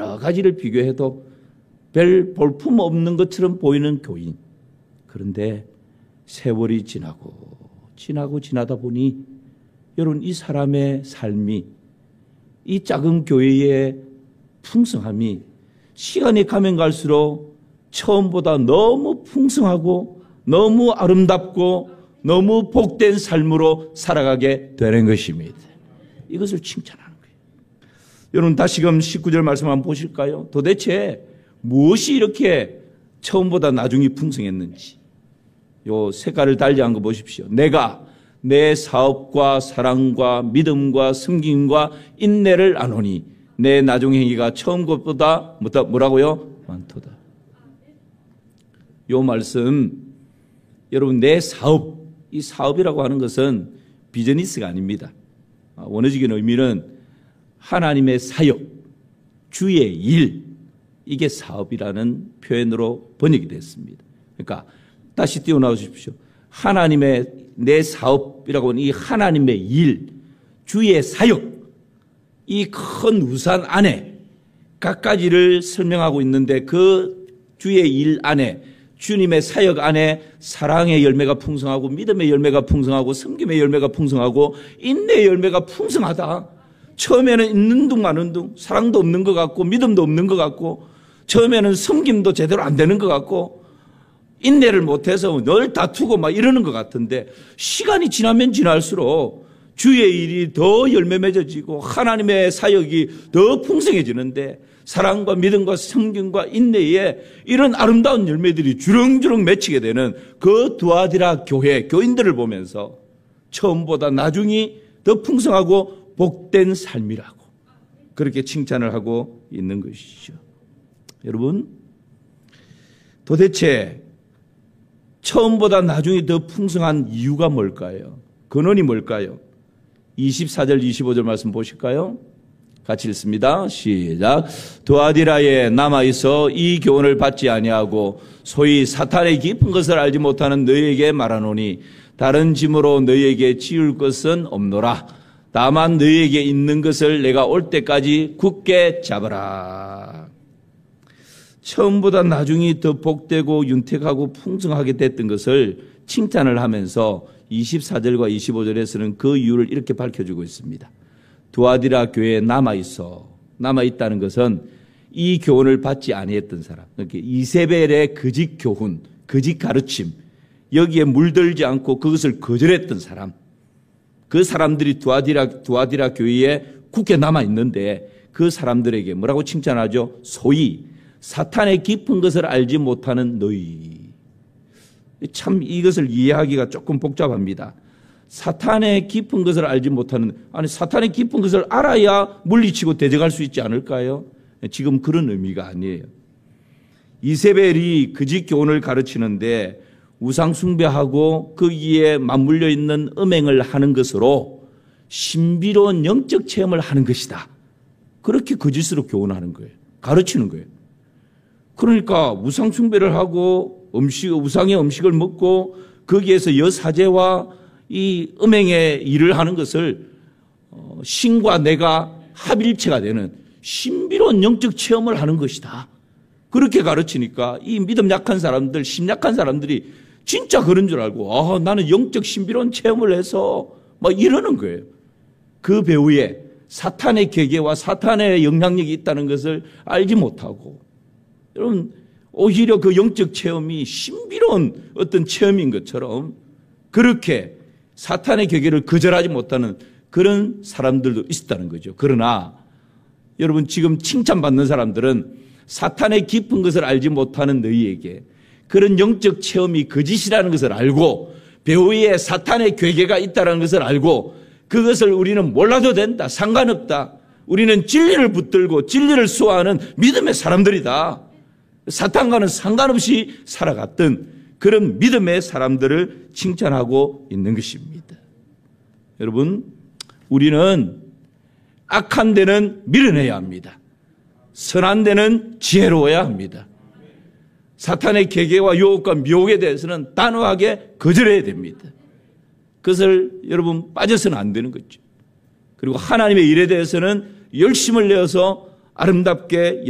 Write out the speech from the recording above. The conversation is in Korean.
여러 가지를 비교해도 별 볼품 없는 것처럼 보이는 교인. 그런데 세월이 지나다 보니 여러분 이 사람의 삶이, 이 작은 교회의 풍성함이 시간이 가면 갈수록 처음보다 너무 풍성하고 너무 아름답고 너무 복된 삶으로 살아가게 되는 것입니다. 이것을 칭찬하는 거예요. 여러분 다시금 19절 말씀 한번 보실까요? 도대체 무엇이 이렇게 처음보다 나중이 풍성했는지. 요 색깔을 달리한 거 보십시오. 내가 내 사업과 사랑과 믿음과 섬김과 인내를 아노니 내 나중 행위가 처음 것보다 뭐라고요? 많도다. 요 말씀, 여러분 내 사업, 이 사업이라고 하는 것은 비즈니스가 아닙니다. 원어적인 의미는 하나님의 사역, 주의 일, 이게 사업이라는 표현으로 번역이 됐습니다. 그러니까 다시 띄워나오십시오. 하나님의 내 사업이라고 하는 이 하나님의 일, 주의 사역, 이 큰 우산 안에 갖가지를 설명하고 있는데 그 주의 일 안에, 주님의 사역 안에 사랑의 열매가 풍성하고 믿음의 열매가 풍성하고 섬김의 열매가 풍성하고 인내의 열매가 풍성하다. 처음에는 있는 둥 마는 둥, 사랑도 없는 것 같고 믿음도 없는 것 같고 처음에는 섬김도 제대로 안 되는 것 같고 인내를 못해서 늘 다투고 막 이러는 것 같은데 시간이 지나면 지날수록 주의 일이 더 열매 맺어지고 하나님의 사역이 더 풍성해지는데 사랑과 믿음과 섬김과 인내에 이런 아름다운 열매들이 주렁주렁 맺히게 되는 그 두아디라 교회 교인들을 보면서 처음보다 나중이 더 풍성하고 복된 삶이라고 그렇게 칭찬을 하고 있는 것이죠. 여러분 도대체 처음보다 나중이 더 풍성한 이유가 뭘까요? 근원이 뭘까요? 24절 25절 말씀 보실까요? 같이 읽습니다. 시작. 두아디라에 남아있어 이 교훈을 받지 아니하고 소위 사탄의 깊은 것을 알지 못하는 너희에게 말하노니 다른 짐으로 너희에게 지울 것은 없노라. 다만 너희에게 있는 것을 내가 올 때까지 굳게 잡아라. 처음보다 나중이 더 복되고 윤택하고 풍성하게 됐던 것을 칭찬을 하면서 24절과 25절에서는 그 이유를 이렇게 밝혀주고 있습니다. 두아디라 교회에 남아있다는 것은 이 교훈을 받지 아니했던 사람, 그러니까 이세벨의 거짓 교훈, 거짓 가르침, 여기에 물들지 않고 그것을 거절했던 사람, 그 사람들이 두아디라 교회에 굳게 남아있는데 그 사람들에게 뭐라고 칭찬하죠? 소위 사탄의 깊은 것을 알지 못하는 너희. 참 이것을 이해하기가 조금 복잡합니다. 사탄의 깊은 것을 알지 못하는, 아니 사탄의 깊은 것을 알아야 물리치고 대적할 수 있지 않을까요? 지금 그런 의미가 아니에요. 이세벨이 거짓 교훈을 가르치는데 우상 숭배하고 거기에 맞물려 있는 음행을 하는 것으로 신비로운 영적 체험을 하는 것이다. 그렇게 거짓으로 교훈하는 거예요. 가르치는 거예요. 그러니까 우상 숭배를 하고 우상의 음식을 먹고 거기에서 여사제와 이 음행의 일을 하는 것을 신과 내가 합일체가 되는 신비로운 영적 체험을 하는 것이다. 그렇게 가르치니까 이 믿음 약한 사람들, 심 약한 사람들이 진짜 그런 줄 알고 나는 영적 신비로운 체험을 해서 막 이러는 거예요. 그 배후에 사탄의 계계와 사탄의 영향력이 있다는 것을 알지 못하고 여러분 오히려 그 영적 체험이 신비로운 어떤 체험인 것처럼 그렇게 사탄의 계계를 거절하지 못하는 그런 사람들도 있었다는 거죠. 그러나 여러분 지금 칭찬받는 사람들은 사탄의 깊은 것을 알지 못하는 너희에게 그런 영적 체험이 거짓이라는 것을 알고 배후에 사탄의 괴계가 있다는 것을 알고 그것을 우리는 몰라도 된다. 상관없다. 우리는 진리를 붙들고 진리를 수호하는 믿음의 사람들이다. 사탄과는 상관없이 살아갔던 그런 믿음의 사람들을 칭찬하고 있는 것입니다. 여러분, 우리는 악한 데는 밀어내야 합니다. 선한 데는 지혜로워야 합니다. 사탄의 계계와 유혹과 미혹에 대해서는 단호하게 거절해야 됩니다. 그것을 여러분 빠져서는 안 되는 거죠. 그리고 하나님의 일에 대해서는 열심을 내어서 아름답게